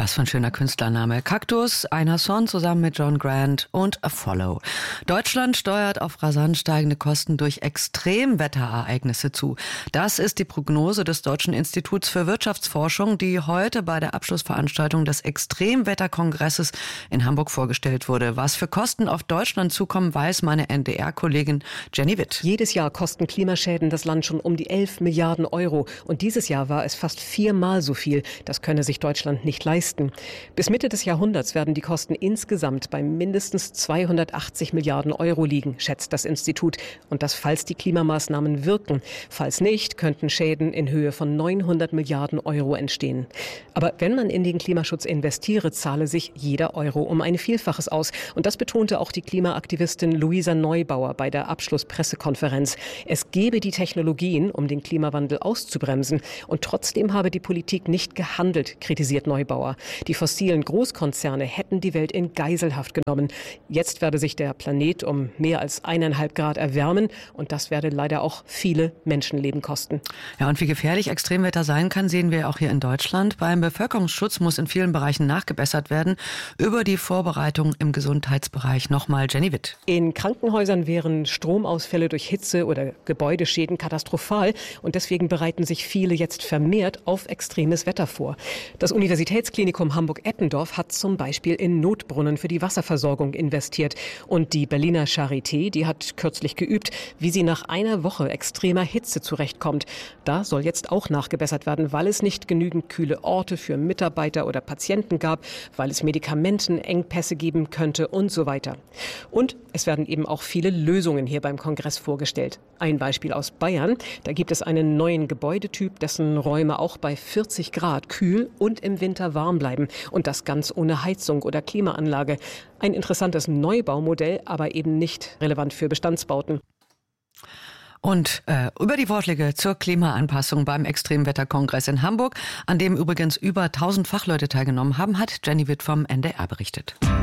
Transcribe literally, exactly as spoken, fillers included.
Was für ein schöner Künstlername. Kaktus, einer Song zusammen mit John Grant und A Follow. Deutschland steuert auf rasant steigende Kosten durch Extremwetterereignisse zu. Das ist die Prognose des Deutschen Instituts für Wirtschaftsforschung, die heute bei der Abschlussveranstaltung des Extremwetterkongresses in Hamburg vorgestellt wurde. Was für Kosten auf Deutschland zukommen, weiß meine N D R-Kollegin Jenny Witt. Jedes Jahr kosten Klimaschäden das Land schon um die elf Milliarden Euro. Und dieses Jahr war es fast viermal so viel. Das könne sich Deutschland nicht leisten. Bis Mitte des Jahrhunderts werden die Kosten insgesamt bei mindestens zweihundertachtzig Milliarden Euro liegen, schätzt das Institut. Und das, falls die Klimamaßnahmen wirken. Falls nicht, könnten Schäden in Höhe von neunhundert Milliarden Euro entstehen. Aber wenn man in den Klimaschutz investiere, zahle sich jeder Euro um ein Vielfaches aus. Und das betonte auch die Klimaaktivistin Luisa Neubauer bei der Abschlusspressekonferenz. Es gebe die Technologien, um den Klimawandel auszubremsen. Und trotzdem habe die Politik nicht gehandelt, kritisiert Neubauer. Die fossilen Großkonzerne hätten die Welt in Geiselhaft genommen. Jetzt werde sich der Planet um mehr als eineinhalb Grad erwärmen und das werde leider auch viele Menschenleben kosten. Ja, und wie gefährlich Extremwetter sein kann, sehen wir auch hier in Deutschland. Beim Bevölkerungsschutz muss in vielen Bereichen nachgebessert werden. Über die Vorbereitung im Gesundheitsbereich nochmal Jenny Witt. In Krankenhäusern wären Stromausfälle durch Hitze oder Gebäudeschäden katastrophal und deswegen bereiten sich viele jetzt vermehrt auf extremes Wetter vor. Das Universitätsklinikum Hamburg-Eppendorf hat zum Beispiel in Notbrunnen für die Wasserversorgung investiert. Und die Berliner Charité, die hat kürzlich geübt, wie sie nach einer Woche extremer Hitze zurechtkommt. Da soll jetzt auch nachgebessert werden, weil es nicht genügend kühle Orte für Mitarbeiter oder Patienten gab, weil es Medikamentenengpässe geben könnte und so weiter. Und es werden eben auch viele Lösungen hier beim Kongress vorgestellt. Ein Beispiel aus Bayern. Da gibt es einen neuen Gebäudetyp, dessen Räume auch bei vierzig Grad kühl und im Winter warm bleiben. Und das ganz ohne Heizung oder Klimaanlage. Ein interessantes Neubaumodell, aber eben nicht relevant für Bestandsbauten. Und äh, über die Vorschläge zur Klimaanpassung beim Extremwetterkongress in Hamburg, an dem übrigens über tausend Fachleute teilgenommen haben, hat Jenny Witt vom N D R berichtet.